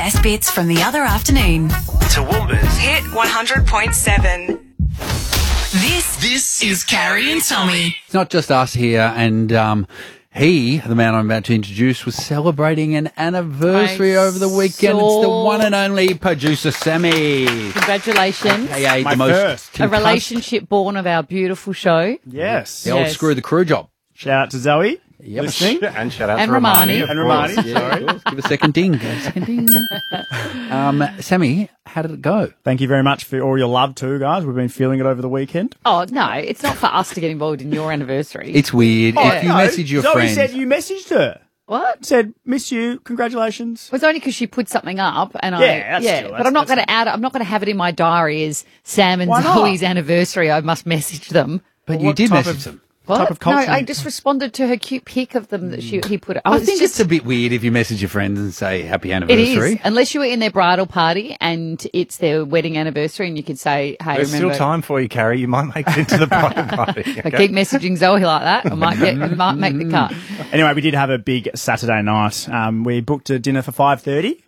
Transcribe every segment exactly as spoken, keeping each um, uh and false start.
best bits from the other afternoon. Toowoomba's Hit one hundred point seven. This, This is Carrie and Tommy. It's not just us here, and um, he, the man I'm about to introduce, was celebrating an anniversary I over the weekend. It's the saw- one and only producer Sammy. Congratulations. A A My the most first. A concussed- relationship born of our beautiful show. Yes. The old Yes. screw the crew job. Shout out to Zoe. Yep. Listening. And shout out And to Romani. Romani. And Romani. Yeah, Sorry. of course. Give a second ding. Give a second ding. um, Sammy, how did it go? Thank you very much for all your love too, guys. We've been feeling it over the weekend. Oh, no, it's not for us to get involved in your anniversary. It's weird. if you No, message your Zoe friend, said you messaged her. what? Said, miss you, congratulations. It was only because she put something up, and I Yeah, that's yeah. still- but that's- I'm not that's- going to add. I'm not going to have it in my diary as Sam and Why not? Zoe's anniversary. I must message them. but Well, you what did type message of- them. What? Type of no, culture. I just responded to her cute pic of them that she he put. It. I was think just, it's a bit weird if you message your friends and say happy It anniversary. is, unless you were in their bridal party and it's their wedding anniversary, and you could say, "Hey, There's remember." still time for you, Carrie. You might make it into the bridal party. I Okay? keep messaging Zoe like that. I might get, I might make the cut. Anyway, we did have a big Saturday night. Um, we booked a dinner for five thirty.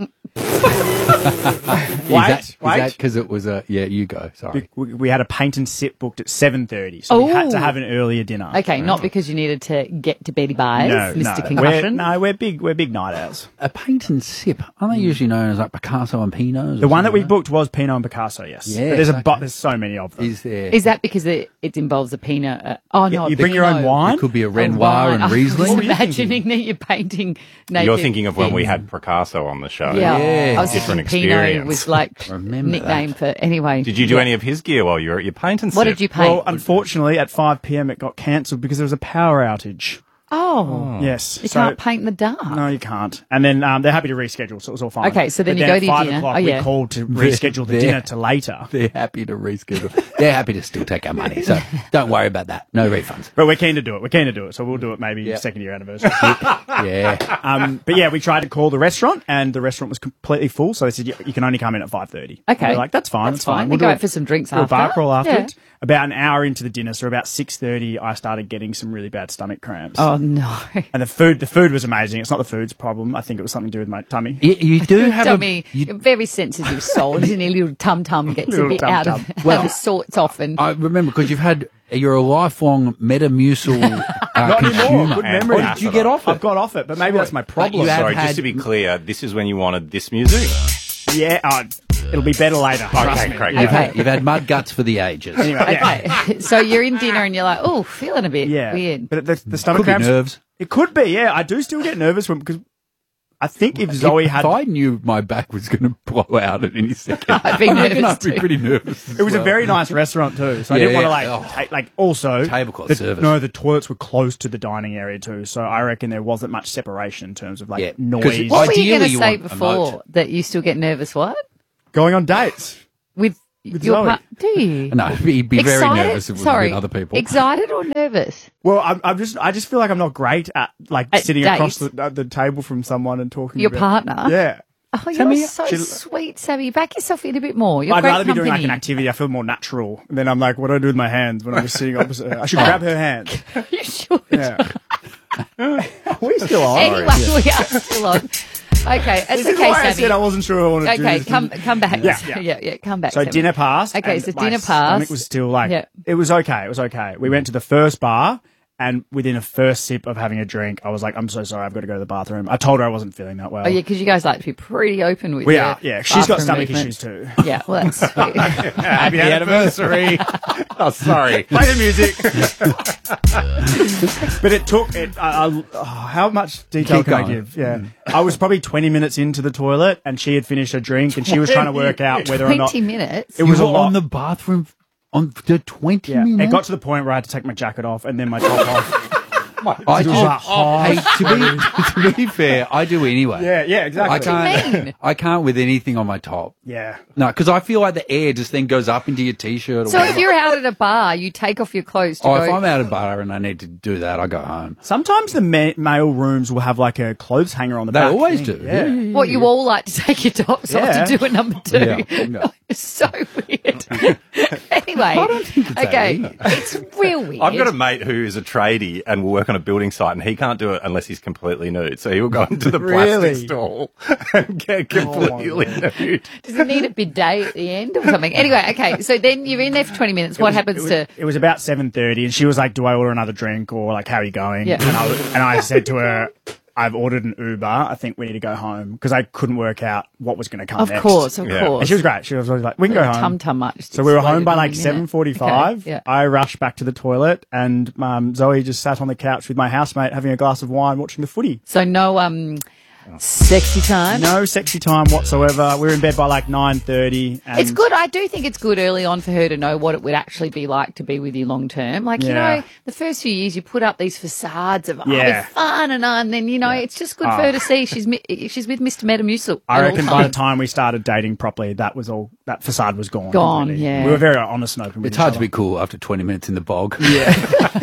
Is Wait, that, is wait. that because it was a, yeah, you go, sorry. We, we had a paint and sip booked at seven thirty, so we had to Ooh. have an earlier dinner. Okay, not because you needed to get to Betty Byes, No, Mister no. Concussion. We're, no, we're big, we're big night owls. A paint and sip. Aren't they usually known as like Picasso and Pinots? The one that we booked was Pinot and Picasso, yes. Yeah, But there's a okay. but there's so many of them. Is there? Is that because it, it involves a peanut? Uh, oh no, you a bring your own Pinot. wine? It could be a Oh, Renoir right. and I was Riesling. imagining that you're painting naked. You're thinking of when we things. had Picasso on the show. Yeah, Yeah. I was Different thinking Pinot experience. was like Remember nickname that. for anyway. Did you do Yeah. any of his gear while you were at your paint and What sip? did you paint? Well, unfortunately, at five p.m. it got cancelled because there was a power outage. oh, Yes. you so- can't paint in the dark. No, you can't. And then um, they're happy to reschedule, so it was all fine. Okay, so then But you go at to your five dinner. o'clock, Oh, yeah. we called to reschedule the They're- dinner to later. They're happy to reschedule. They're happy to still take our money, so don't worry about that. No refunds. But we're keen to do it. We're keen to do it, so we'll do it maybe Yeah. second year anniversary. Yeah. um, but yeah, we tried to call the restaurant, and the restaurant was completely full. So they said you, you can only come in at five thirty. Okay. We're like that's fine. That's That's, fine. fine. We'll We go do out it- for some drinks do a after. bar crawl after Yeah. it. About an hour into the dinner, so about six thirty, I started getting some really bad stomach cramps. Oh no. And the food, the food was amazing. It's not the food's problem. I think it was something to do with my tummy. You, you do have Tell a... me, you- you're very sensitive soul, isn't he? Little tum tum gets a Little bit out tum-tum. of, Well, out of sorts often. I remember because you've had... You're a lifelong Metamucil uh, Not consumer. anymore. Good memory. Oh, did you get off it? I've got off it, but maybe that's my problem. you have Sorry, had- just to be clear, this is when you wanted this music? Yeah, uh, it'll be better later. trust Okay, me. great. You've, Okay. had, you've had mud guts for the ages. Anyway, yeah. Okay, so you're in dinner and you're like, oh, feeling a bit Yeah, weird. but the, the stomach Could be cramps. nerves. It could be. Yeah, I do still get nervous when because I think if Zoe if, had, if I knew my back was going to blow out at any second, I'd be I reckon nervous I'd be too. pretty nervous. as it was a well. very nice restaurant too, so I Yeah, didn't want to yeah. like Oh. take, like also Tablecloth the, service. No, the toilets were close to the dining area too, so I reckon there wasn't much separation in terms of like Yeah, 'cause noise. What were you Ideally, going to you say want a before moat. that you still get nervous? What Going on dates. with, With your Zoe. part? Do you? No, he'd be very Excited? nervous if it was Sorry, with other people. excited or nervous? Well, I'm, I'm just I just feel like I'm not great at like At sitting across dates? the, uh, the table from someone and talking. Your about, partner? Yeah. Oh, you're Sammy, so she- sweet, Sammy. Back yourself in a bit more. You're I'd great rather be company. doing like an activity. I feel more natural. And then I'm like, what do I do with my hands when I'm just sitting opposite her? I should grab her hand. You should. Yeah. Are we still on? Anyway, we are still on. Okay, it's This is okay, why I Sammy. said I wasn't sure I wanted to do Okay, this. come come back. Yeah, yeah, yeah. yeah, come back. So Sammy. dinner passed. Okay, and so my dinner stomach passed. was still like, Yeah. it was okay. It was okay. We went to the first bar, and within a first sip of having a drink, I was like, I'm so sorry, I've got to go to the bathroom. I told her I wasn't feeling that well. Oh yeah, because you guys like to be pretty open with. We your are, yeah. She's got bathroom stomach movement. issues too. Yeah, well that's sweet. Happy anniversary. Oh, sorry. Play the music. But it took it. I, I, oh, how much detail Keep can I going. give? Yeah, I was probably twenty minutes into the toilet, and she had finished her drink, and she was trying to work out whether or not Twenty minutes. it was you a were lot. on the bathroom on the twenty yeah, minutes. it got to the point where I had to take my jacket off and then my top off. I It was just, like hot. hey, to be to be fair, I do anyway. Yeah, yeah, exactly. I can't. mean? I can't with anything on my top. Yeah. No, because I feel like the air just then goes up into your t-shirt. Or So whatever. if you're out at a bar, you take off your clothes to oh, go. if I'm out of bar and I need to do that, I go home. Sometimes the ma- male rooms will have like a clothes hanger on the They back. always thing. do. Yeah. Yeah, yeah, what you all like to take your tops Yeah. off to do a number two. Yeah, yeah. It's so weird. anyway, I don't think it's that okay, easy. it's real weird. I've got a mate who is a tradie and will work on a building site, and he can't do it unless he's completely nude. So he'll go into the Really? plastic stall and get completely nude. Does it need a bidet at the end or something? Anyway, okay, so then you're in there for twenty minutes. What was- happens it was, to? It was about seven thirty, and she was like, "Do I order another drink or like how are you going?" Yeah. And I was- and I said to her, "I've ordered an Uber. I think we need to go home," because I couldn't work out what was going to come Of next. course, of Yeah. course. And she was great. She was always like, "We can go home." Tum tum much. So we were home by exploded like in a minute. seven forty-five. Okay, yeah. I rushed back to the toilet, and um, Zoe just sat on the couch with my housemate having a glass of wine, watching the footy. So no um, sexy time. No sexy time whatsoever. We were in bed by like nine thirty. It's good. I do think it's good early on for her to know what it would actually be like to be with you long term. Like, you Yeah. know, the first few years you put up these facades of, oh, Yeah. it's fun and, uh, and then, you know, it's just good for her to see she's mi- she's with Mister Metamucil. I at all reckon by the times. time we started dating properly, that was all. That facade was gone. Gone, completely. yeah. We were very honest and open with It's each hard to other. be cool after twenty minutes in the bog. Yeah.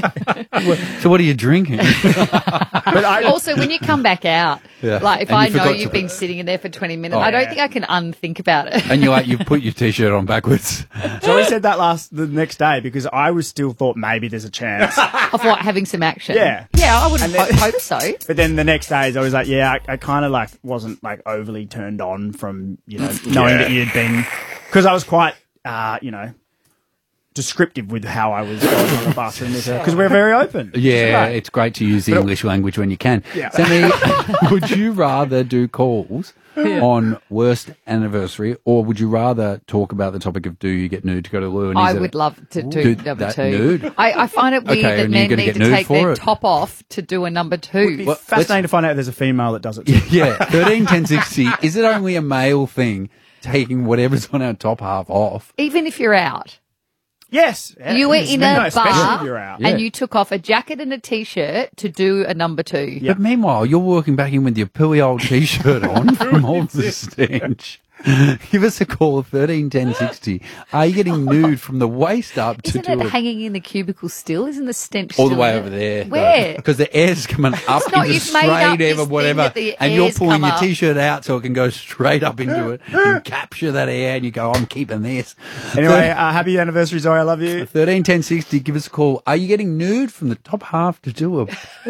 So what are you drinking? But I, Also, when you come back out, Yeah. like if And I you know forgot you've to- been sitting in there for twenty minutes, Oh, I don't yeah. think I can unthink about it. And you're like, you've put your t-shirt on backwards. Zoe said that last the next day because I was still thought maybe there's a chance. Of what, having some action. Yeah. Yeah, I would And ho- then- hope so. But then the next day, I was like, yeah, I, I kind of like wasn't like overly turned on from you know knowing Yeah. that you'd been because I was quite uh, you know descriptive with how I was going to the bathroom with her because we're very open. Yeah, Right. it's great to use the English language when you can. Yeah. Sammy, would you rather do calls on worst anniversary, or would you rather talk about the topic of do you get nude to go to the loo? And I is it- would love to do, Do number that two. nude? I, I find it weird Okay, that and you're men gonna need get to nude take for their it? top off to do a number two. It's fascinating to find out there's a female that does it. Too. Yeah, thirteen ten sixty. Is it only a male thing, taking whatever's on our top half off? Even if you're out. Yes, yeah, You were it's- in no, a especially bar if you're out. Yeah. and you took off a jacket and a t-shirt to do a number two. Yeah. But meanwhile, you're walking back in with your pooey old t-shirt on from all the stench. Give us a call, thirteen ten sixty. Are you getting nude from the waist up to Isn't do it it hanging in the cubicle still? Isn't the stench all the still way in over it? there? Where? Because the air's coming up not, into you've made up straight this air or thing whatever, that the and you're air's pulling come your up. t-shirt out so it can go straight up into it and capture that air, and you go, I'm keeping this. Anyway, uh, happy anniversary, Zoe. I love you. thirteen ten sixty, give us a call. Are you getting nude from the top half to do a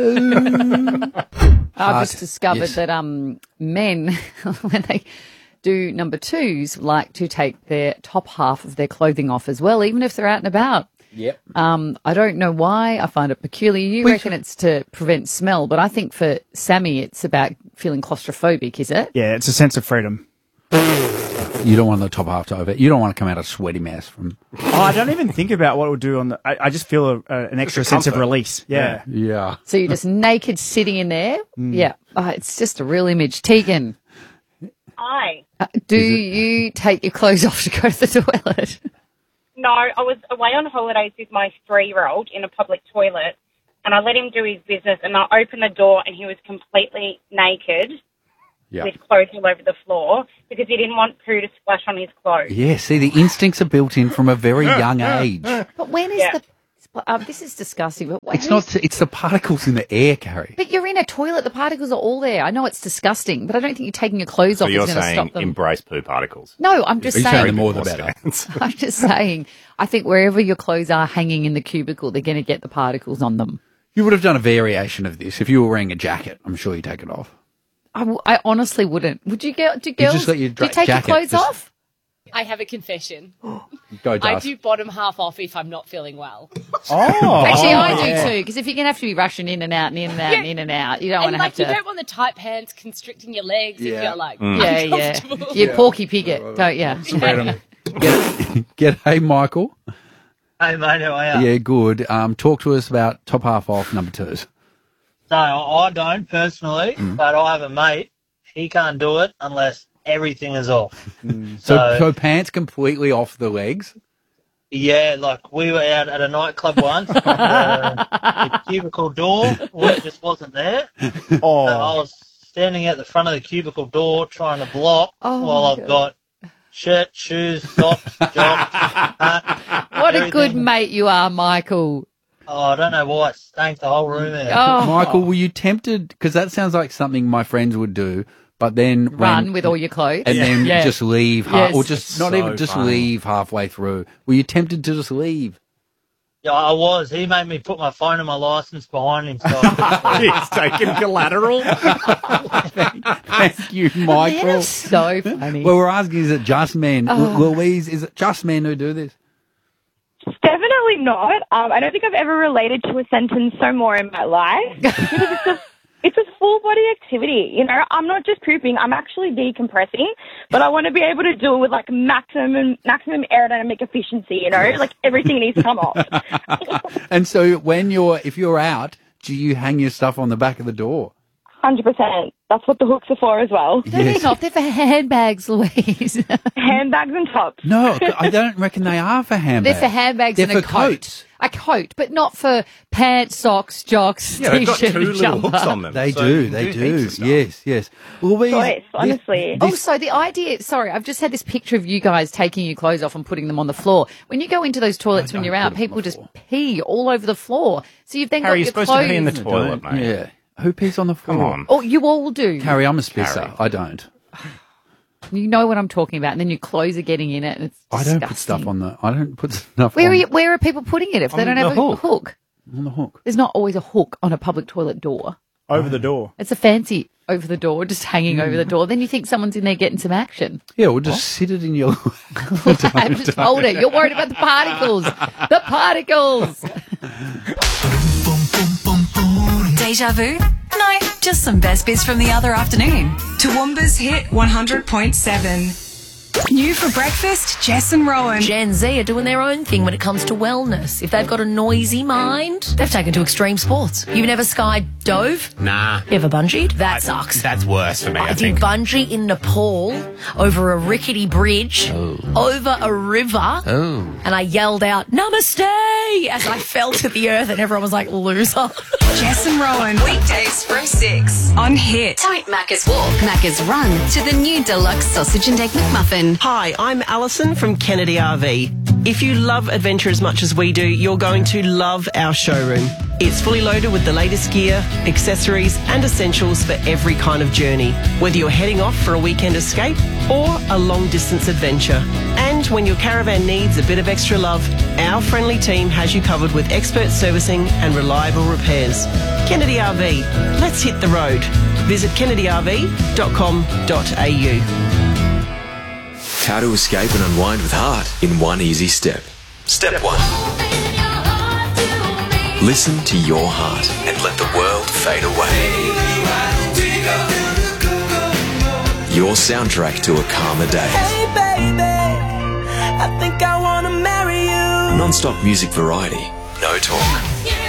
poo? I've just discovered Yes. that um, men, when they do number twos, like to take their top half of their clothing off as well, even if they're out and about. Yep. Um, I don't know why. I find it peculiar. You We- reckon it's to prevent smell, but I think for Sammy, it's about feeling claustrophobic, is it? Yeah, it's a sense of freedom. You don't want the top half to over. You don't want to come out a sweaty mess from. Oh, I don't even think about what it would do on the. I, I just feel a, a, an extra sense of comfort. release. Yeah. Yeah. So you're just naked sitting in there. Mm. Yeah. Oh, it's just a real image. Tegan, Hi. uh, do you take your clothes off to go to the toilet? No, I was away on holidays with my three-year-old in a public toilet, and I let him do his business, and I opened the door, and he was completely naked Yeah. with clothes all over the floor because he didn't want poo to splash on his clothes. Yeah. See, the instincts are built in from a very young age. But when is Yeah. the... Uh, this is disgusting, but when It's is- not. It's the particles in the air, Carrie. But you're in a toilet. The particles are all there. I know it's disgusting, but I don't think you taking your clothes So off is you're going to saying stop them. embrace poo particles. No, I'm just Are you saying. saying the more the better? I'm just saying. I think wherever your clothes are hanging in the cubicle, they're going to get the particles on them. You would have done a variation of this if you were wearing a jacket. I'm sure you take it off. I, w- I honestly wouldn't. Would you get? Do girls? just let your do you dra- take jacket your clothes just- off? I have a confession. Go, I Dust. do bottom half off if I'm not feeling well. Oh, Actually, oh, I do yeah. too. Because if you're going to have to be rushing in and out and in and out and in and out, you don't And want to like have you to. don't want the tight pants constricting your legs Yeah. if you're like Yeah, yeah. uncomfortable. You porky pig it, don't you? Get, get, hey, Michael. Hey mate, how are you? Yeah, good. Um, talk to us about top half off number twos. So I don't personally, Mm. but I have a mate. He can't do it unless everything is off. So, So, so pants completely off the legs. yeah, like we were out at a nightclub once. and, uh, the cubicle door was- just wasn't there. So Oh, I was standing at the front of the cubicle door trying to block Oh, while my I've got shirt, shoes, socks, jocks, hat. What a good everything. mate you are, Michael. Oh, I don't know why it stank the whole room out. Oh, Michael, were you tempted? Because that sounds like something my friends would do. but then Run when, with all your clothes. and then Yeah. just leave, half, Yes. or just not So even just funny. leave halfway through. Were you tempted to just leave? Yeah, I was. He made me put my phone and my license behind him. So He's taking collateral. Thank you, Men Michael. are so funny. Well, we're asking, is it just men? Oh. Louise, is it just men who do this? Definitely not. Um, I don't think I've ever related to a sentence so more in my life. Because it's a, it's a full body activity. You know, I'm not just pooping, I'm actually decompressing, but I want to be able to do it with like maximum maximum aerodynamic efficiency, you know, like everything needs to come off. And so when you're, if you're out, do you hang your stuff on the back of the door? one hundred percent. That's what the hooks are for as well. They're Yes. not. They're for handbags, Louise. Handbags and tops. No, I don't reckon they are for handbags. They're for handbags They're and for a coat. coats. A coat, but not for pants, socks, jocks, Yeah, they've got t-shirt, two and little jumper. hooks on them. They so you do, can they heaps do. of stuff. Yes, yes. Louise, Choice, this- honestly. this- Also, the idea, sorry, I've just had this picture of you guys taking your clothes off and putting them on the floor. When you go into those toilets when don't you're put out, them on people the just floor. pee all over the floor. So you've then Harry, got you're your supposed clothes. to pee in the Don't- toilet, mate. Yeah. Who pees on the floor? Come on. Oh, you all do. Carrie, I'm a spisser. Carrie. I don't. You know what I'm talking about. And then your clothes are getting in it. And it's I don't put stuff disgusting. on the. I don't put stuff Where on, are, you, where are people putting it if they On don't the have a hook. hook? on the hook. There's not always a hook on a public toilet door. Over the door. It's a fancy over the door, just hanging over the door. Then you think someone's in there getting some action. Yeah, we'll just sit it in your. just hold it. You're worried about the particles. The particles. Deja vu? No, just some best bits from the other afternoon. Toowoomba's hit one hundred point seven. New for breakfast, Jess and Rowan. Gen Z are doing their own thing when it comes to wellness. If they've got a noisy mind, they've taken to extreme sports. You've never skied dove? Nah. You ever bungeed? That sucks. That's worse for me, I, I did think. bungee in Nepal over a rickety bridge, over a river, Oh. and I yelled out, Namaste, as I fell to the earth, and everyone was like, loser. Jess and Rowan. Weekdays from six on Hit. Don't Macca's walk, Macca's run to the new deluxe sausage and egg McMuffin. Hi, I'm Alison from Kennedy R V. If you love adventure as much as we do, you're going to love our showroom. It's fully loaded with the latest gear, accessories and essentials for every kind of journey, whether you're heading off for a weekend escape or a long-distance adventure. And when your caravan needs a bit of extra love, our friendly team has you covered with expert servicing and reliable repairs. Kennedy R V, let's hit the road. Visit kennedy r v dot com dot a u. How to escape and unwind with heart in one easy step. Step one. Listen to your heart and let the world fade away. Your soundtrack to a calmer day. Hey baby, I think I wanna marry you. Non-stop music variety, no talk.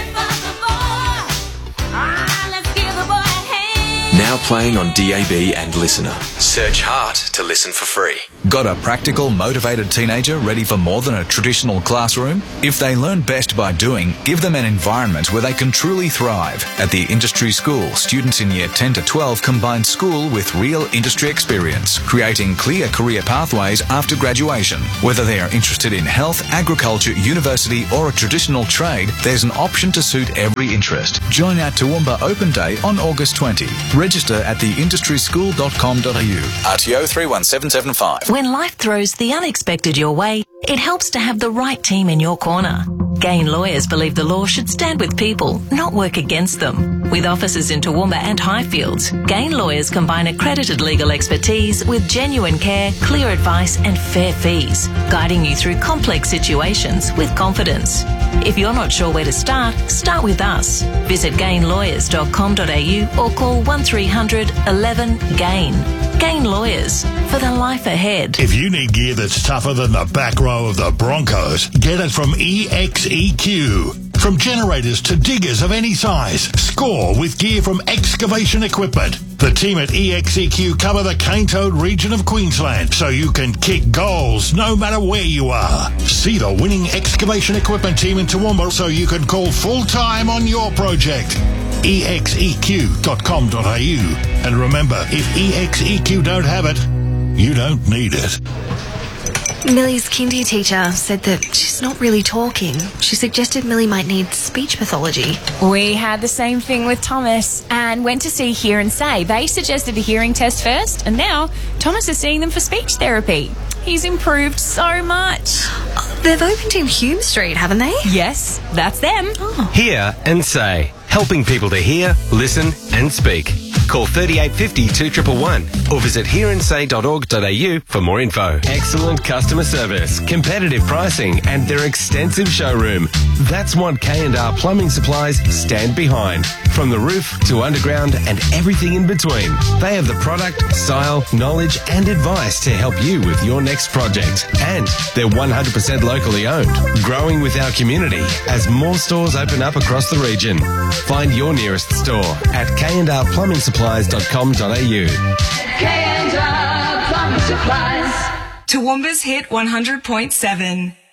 Now playing on D A B and Listener. Search Heart to listen for free. Got a practical, motivated teenager ready for more than a traditional classroom? If they learn best by doing, give them an environment where they can truly thrive. At the Industry School, students in year ten to twelve combine school with real industry experience, creating clear career pathways after graduation. Whether they are interested in health, agriculture, university or a traditional trade, there's an option to suit every interest. Join our Toowoomba Open Day on August twentieth. Register at the industry school dot com dot a u. R T O three one seven seven five. When life throws the unexpected your way, it helps to have the right team in your corner. Gain Lawyers believe the law should stand with people, not work against them. With offices in Toowoomba and Highfields, Gain Lawyers combine accredited legal expertise with genuine care, clear advice and fair fees, guiding you through complex situations with confidence. If you're not sure where to start, start with us. Visit gain lawyers dot com dot a u or call one three hundred eleven GAIN. Gain Lawyers, for the life ahead. If you need gear that's tougher than the back row of the Broncos, get it from E X E Q. From generators to diggers of any size, score with gear from Excavation Equipment. The team at E X E Q cover the Cane Toad region of Queensland, so you can kick goals no matter where you are. See the winning Excavation Equipment team in Toowoomba so you can call full-time on your project. E X E Q dot com dot a u. And remember, if E X E Q don't have it, you don't need it. Millie's kindy teacher said that she's not really talking. She suggested Millie might need speech pathology. We had the same thing with Thomas and went to see Hear and Say. They suggested a hearing test first, and now Thomas is seeing them for speech therapy. He's improved so much. They've opened in Hume Street, haven't they? Yes, that's them. Oh. Hear and Say, helping people to hear, listen and speak. Call thirty-eight fifty, two one one one or visit hear and say dot org dot a u for more info. Excellent customer service, competitive pricing and their extensive showroom. That's what K and R Plumbing Supplies stand behind. From the roof to underground and everything in between. They have the product, style, knowledge and advice to help you with your next project. And they're one hundred percent locally owned, growing with our community as more stores open up across the region. Find your nearest store at k and r plumbing supplies dot com dot a u. K and R Plumbing Supplies. Toowoomba's Hit one hundred point seven.